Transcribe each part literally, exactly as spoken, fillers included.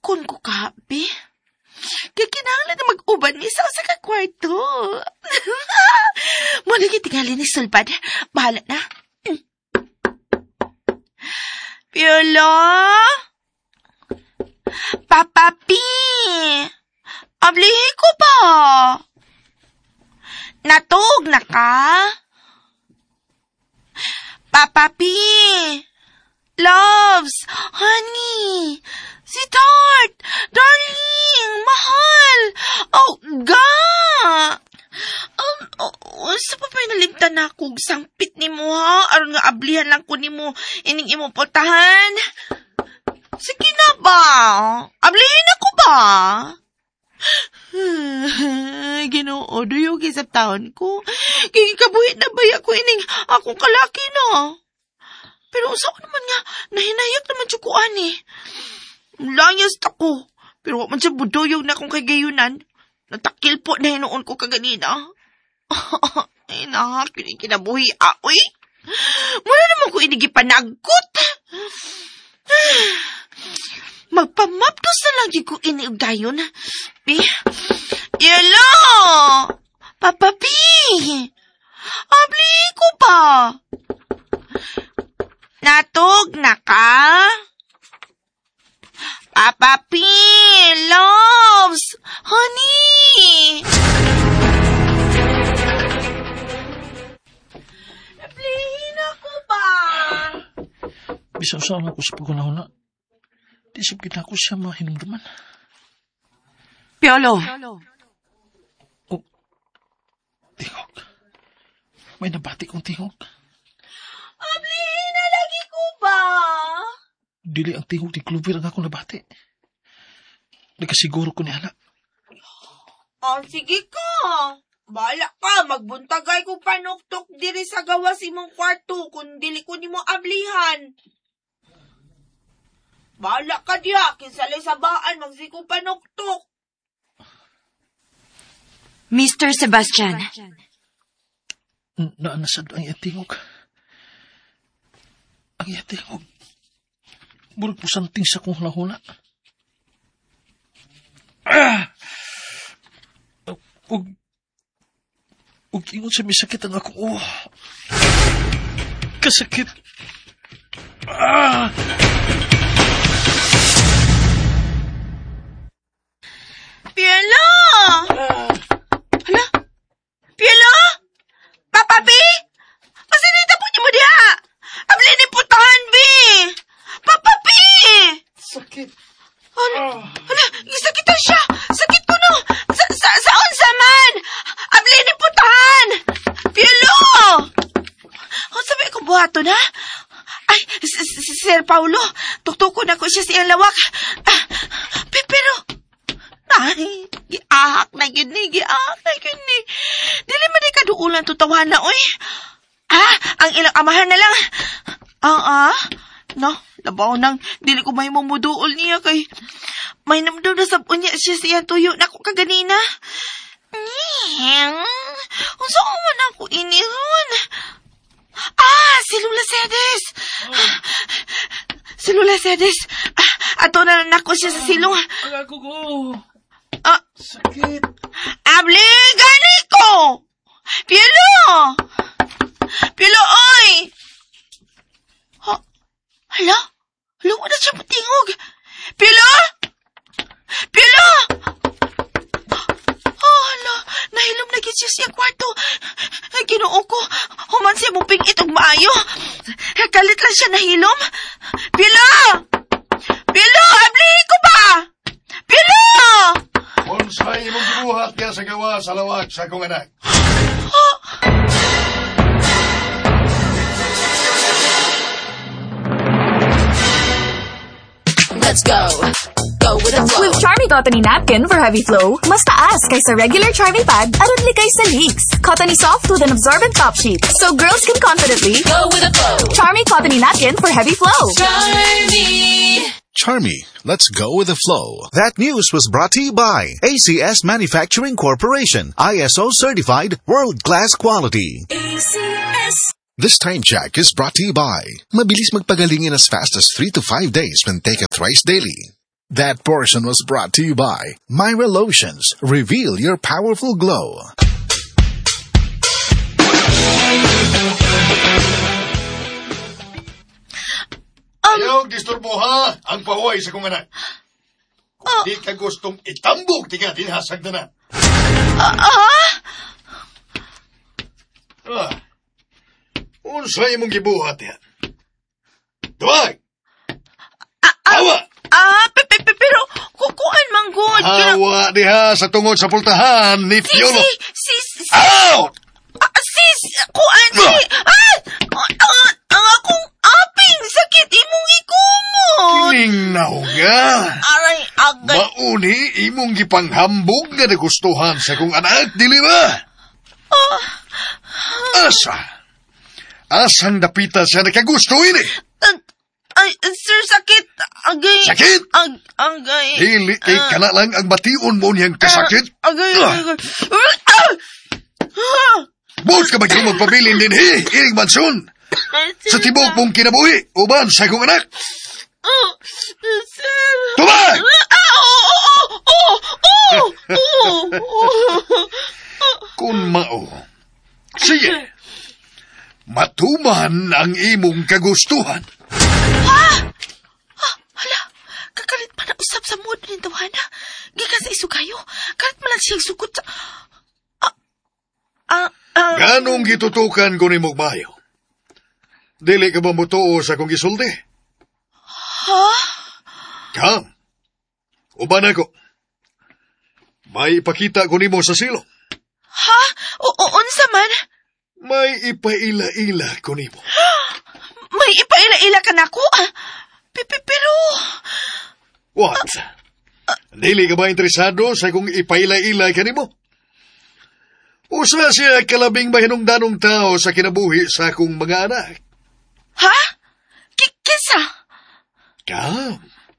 Sukon ko ka, be. Kaya kinahanglan na mag-uban ni sa usa ka kwarto. Muna kitingali ni Sulbad. Bahala na. Piolo? Papa P! Ablihi ko ba? Natug na ka? Papa P! Loves! Honey! Sweetheart! Darling! Mahal! Oh, ga! Um, oh, sa pa pa'y nalimtan na akong sangpit ni mo, ha? Aron nga ablihan lang ko ni mo ining imong putahan. Sige na ba? Ablihin ako ba? Ginoo, duyog sa taon ko. Kikikabuhit na baya ko ining akong kalaki na. Pero usa ko naman nga, nahinayak naman tsukuan eh. Layas ako. Pero wak man siya buduyog na akong kagayunan. Natakil po na hinoon ko kaganina. Ay na, kinabuhi aoy. Muna naman ko inigipanagkot. Magpamaptos na lang ko iniugayon. Pi, yelo! Papa P! Abli ko pa! Natog na ka? Papa P! Loves! Honey! Nablihin ako ba? Bisa-usaw lang ko sa pagunahon na. Di sabgin ako siya mahinumduman. Piolo! Oh, tingog. May nabati kong tingog. Ablihin na lagi ko ba? Dili ang tingog ni Clover ang ako nabati. Nagkasiguro ko ni anak. Oh, sige ka. Bahala ka, magbuntagay ko panuktok diri sa gawas imong kwarto kung dili ko nimo ablihan. Bahala ka diya, kinsalay sa baan, magsiko panuktok. Mister Sebastian. Naanasad ang iyatingog. Ang iyatingog. Burag po santing sa kong hula-hula. Ah! Ug... Ug ingon sa misakit ang ako. Oh. Kasakit. Ah! Pielo! Hala? Pielo? Papa B? Masinita po niyo mo diha! Abli ni putahan, B! Papa B! Sakit. Hala? Hala? Isakitan siya! Sakit ko no! Sa, sa, saon sa man! Abli ni putahan! Pielo! Ang sabi ko buhato na? Ay, Sir Paulo, tuktukon ako siya siyang lawak. Ah, pero... Ay, giahak na yun ni, giahak na yun ni. Dili man di kaduulan tutawa na, oy. Ah, ang ilang amahan na lang. Ah, ah, no, labaw nang dili ko may mumuduol niya kay may namdaw na sabon niya siya siya tuyo na ko kaganina. Nyeng, unsa ko man ako inihon. Ah, si Lula Cedes. Si Lula Cedes. Ah, ato na nako siya sa silong. Ang ako ko. Ah, sakit. Abli, gani ko! Pielo! Pielo, oy! Ha? Hala? Hala, wala siya patingog. Pielo! Pielo! Oh, hala, nahilom na siya siya kwarto. Ay, ginoo ko. Human siya mong pingit og maayo. Kalit lang siya nahilom. Pielo! Pielo, abli ko ba? Pielo! Unsay imong gibuhat niya sa gawa sa lawak sa akong anak. Let's go. Go with the flow. With Charmy Cottony Napkin for heavy flow, mas taas kaysa regular Charmy Pad aron likay sa leaks. Cottony soft with an absorbent top sheet, so girls can confidently Go with the flow. Charmy Cottony Napkin for heavy flow. Charmy. Charmy, let's go with the flow. That news was brought to you by A C S Manufacturing Corporation, I S O certified, world-class quality. A C S. This time check is brought to you by Mabilis magpagaling in as fast as three to five days when take it thrice daily. That portion was brought to you by Myra Lotions. Reveal your powerful glow. Ayaw, disturbo ha, ang paway sa kong anak. Kung di ka gustong itambog, tiga, dinhasag na na. Ah? ah? Ah, unsay imong gibuhat yan? Duwag! Hawa! Ah, pe, pe, pe, pero kukuan manggod. Hawa diha sa tungod sa pultahan ni Si, Piolo. si, si, si, Out! ah, sis, kuan si, ah, ang, ang, ang akong aping sakit imong ikumot. Ningnaw nga. Aray, agay. Mauni imong gipanghambog nga nagustuhan sa kong anak, dili ba? Ah, Asa? Asang dapita siya nakagusto ini? ah, ay, sir, sakit. Agay. Sakit? Ag, agay. Dili kay Ah. kana lang ang bation mo niyang kasakit. Ah, agay, Ah. agay. Ah! Ah! Bus ka ba kayo magpabilin din he, iring mansyon? Sa tibok mong kinabuhi, uban sa kong anak. Ah, sir. Tubag! Ah, oo, oo, oo, oo, oo, oo. Kung mao. Sige. Matuman ang imong kagustuhan. Hala, kakalit pa na usap sa mood ni Tawana. Gikan sa isugayo. Kalit man lang siyang sukot sa... Ah, ah, ah. Ganong gitutukan ko ni Mugmayo? Dili ka ba mutuo sa kong gisulti? Ha? Kam. Uban ako. May ipakita ko nimo sa silong. Ha? O, o, unsa man? May ipaila-ila ko nimo. May ipaila-ila ka na ko? Ah, pipi, pero... What? Dili ka ba interesado sa kung ipaila-ila ka nimo? Usa siya kalabing mahinungdanong tao sa kinabuhi sa akong mga anak. Ha? Kikisa? Kam.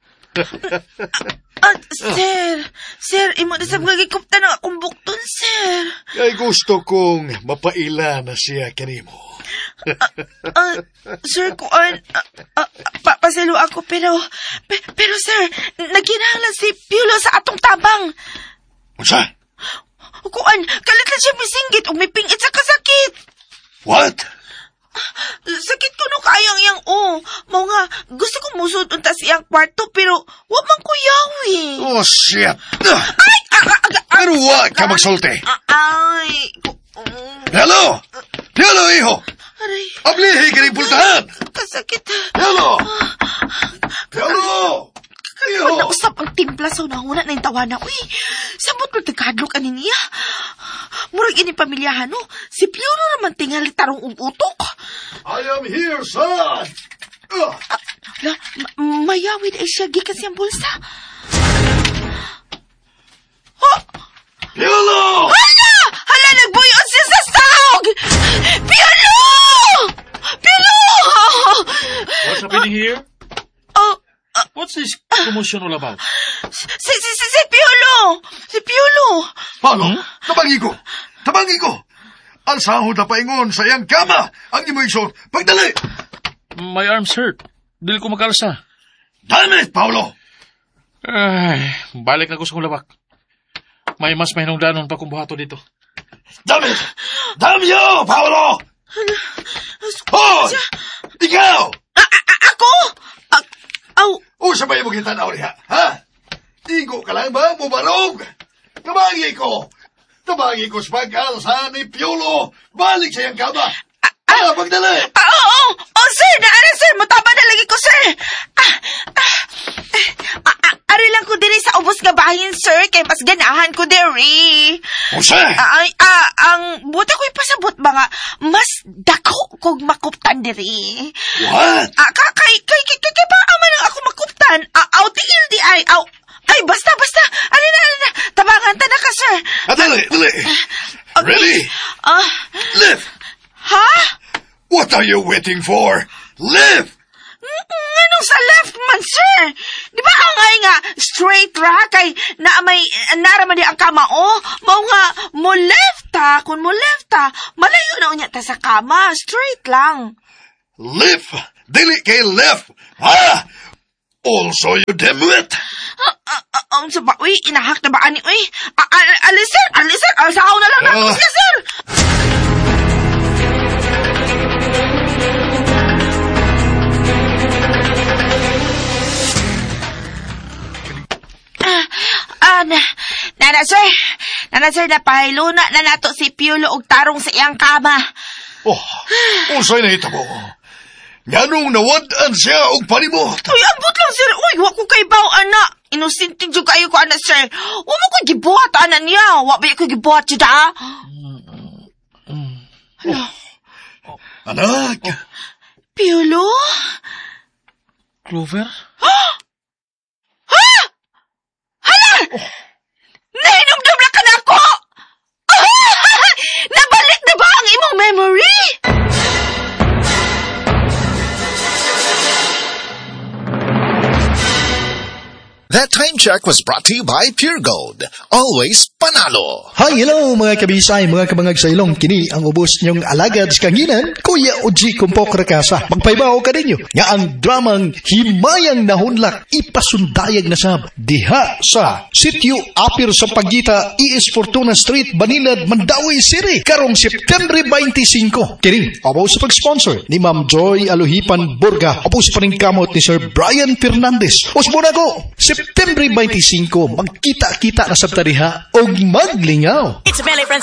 Ah, sir. Sir, imo na sa mga gikupta ng akong bukton, sir. Kay gusto kong mapaila na siya kanimo. Ah, sir, kuan, ah, ah, pa paselo ako, pero, pe, pero sir, nagkinahanglan si Piolo sa atong tabang. Unsa? Kuan, kalit lang siya misinggit o may pingit sa kasakit. What? Sakit ko no kayang yang o. Mao nga, gusto kong musod unta siyang kwarto, pero wa man ko yawi. Oh, shit. Ay! Ah, ah, ah, ah, Pero wa ka magsulti. ah, ay! ku- um, Hello? Hello, iho. Aray, Ablihi ka rin pultahan. kasakit. Hello? Hello? Iho. Nausap ang timpla sa unahuna na yung tawana. Uy, sabot mo nagkadlok ka niya. Murag ini pamilyahan, no? Si Piolo naman tingali tarong utok. I am here, son. Uh, La, ma- mayawid ay siya gikan siyang bulsa. Oh! Piolo! Hala! Hala, nagbuyon siya sa sahog! Piolo! Piolo! What's happening here? Oh, What's this commotion all about? si, si, si, si Piolo! Si Piolo! Paano? Tabangi ko. Tabangi ko. Ang sahod na paingon sa iyang kama. Ang imo isot. Pagdali. My arm's hurt. Dili ko makalsa. Damn it, Paolo. Ay, balik na ko sa kong labak. May mas mahinungdanon pa kong buhato dito. Damn it. Damn you, Paolo. Hoy! Ikaw! A- a- a- ako? A- Aw, O sa bayo mo kitanaw niya, ha? Igo ka lang ba, mubarog? Tabagi ko. Tabagi ko sa pag-alsa ni Piolo. Balik sa iyang kama. Ah, pagdali. Ah, oo, oo. Oh, sir, naara, sir. Mataba na lagi ko, sir. Ah, ah, ah, ah, ari lang ko diri sa ubos nga bahin, sir. Kay mas ganahan ko diri. Ose! Ah, ay, ah, ang buti ko ipasabot ba nga, mas dako kog makuptan diri. What? Ah, ka, kay, kay, kay, kay, kay, ba aman ang ako makuptan? Ah, aw, tiil di ay, aw. Ay, basta, basta. Ano na, ano na. Tabangan ta na ka, sir. Ah, dali, dali. Okay. Ready? Ah, Lift! ha? What are you waiting for? Lift! Anong sa left man, sir? Di ba ang ay nga straight ra kay na may naraman di ang kama o? Mao nga mo left ta, kun mo left ta, malayo na unya ta sa kama, straight lang. Lift! Dili kay left! Ha? Also, you dimwit! Ang sa ba, uy, inahak na ba ani, uy? A- a- alis, sir, alis, sir, alsahaw na lang na, Ah. Sige, sir. Ah, ah, na, nana, sir, nana, sir, napahiluna na nato si Piolo og tarong sa iyang kama. Oh, usay na hitabo. Nganong nawadaan siya og panimot. Uy, ambot lang, sir. Uy, wa ko kay baw, anak. Inusintig jud kayo ko, anak, sir. Wa mo ko gibuhat, anak niya. Wa ba ko gibuhat jud, ha? Anak, Piolo? Clover? Nahinumdum na ka na ako! Nabalik na ba ang imong memory? That time check was brought to you by Pure Gold. Always panalo. Hi, hello mga kabisay, mga kamangag sa ilong. Kini ang ubos niyong alagad sa kanginan, Kuya Oji Kumpok Rakasa. Magpaibaw ka ninyo nga ang dramang Himayang Nahunlak ipasundayag na sab diha sa Sitio Apir sa Pagita, E S Fortuna Street, Banilad, Mandawi City, karong September twenty-five. Kini, abaw sa pag-sponsor ni Ma'am Joy Aluhipan Burga, abaw sa paningkamot ni Sir Brian Fernandez. Usmuna ko, September twenty-five, magkita-kita na sa tariha o maglingaw. It's a Melly Friends